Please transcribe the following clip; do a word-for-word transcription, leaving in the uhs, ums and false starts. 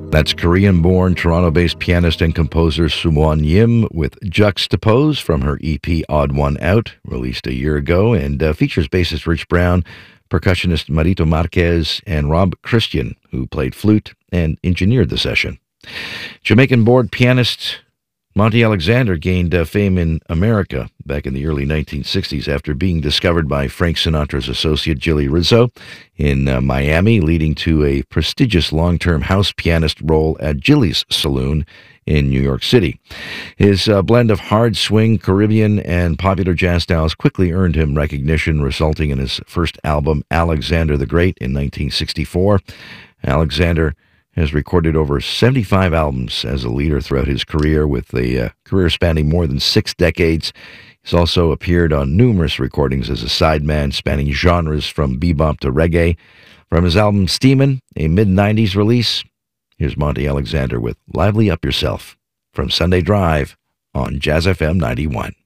That's Korean-born, Toronto-based pianist and composer Sumwon Yim with Juxtapose from her E P Odd One Out, released a year ago, and uh, features bassist Rich Brown, percussionist Marito Marquez, and Rob Christian, who played flute and engineered the session. Jamaican-born pianist Monty Alexander gained uh, fame in America back in the early nineteen sixties after being discovered by Frank Sinatra's associate Jilly Rizzo in uh, Miami, leading to a prestigious long-term house pianist role at Jilly's Saloon in New York City. His uh, blend of hard swing, Caribbean, and popular jazz styles quickly earned him recognition, resulting in his first album, Alexander the Great, in nineteen sixty-four. Alexander has recorded over seventy-five albums as a leader throughout his career, with a uh, career spanning more than six decades. He's also appeared on numerous recordings as a sideman, spanning genres from bebop to reggae. From his album Steamin', a mid nineties release, here's Monty Alexander with Lively Up Yourself from Sunday Drive on Jazz F M ninety-one.